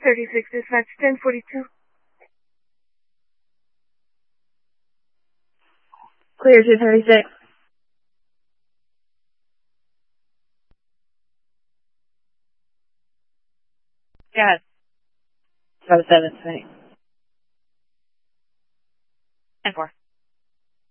236, dispatch 1042. Clear 236. Go ahead. 7, 10-4.